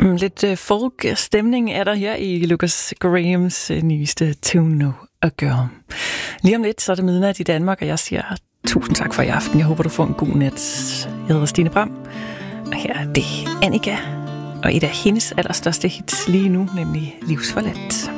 Lidt folk-stemning er der her i Lucas Grahams nyeste To Know a Girl. Lige om lidt, så er det midnat i Danmark, og jeg siger tusind tak for i aften. Jeg håber, du får en god nat. Jeg hedder Stine Bram, og her er det Annika, og et af hendes allerstørste hits lige nu, nemlig Livsforladt.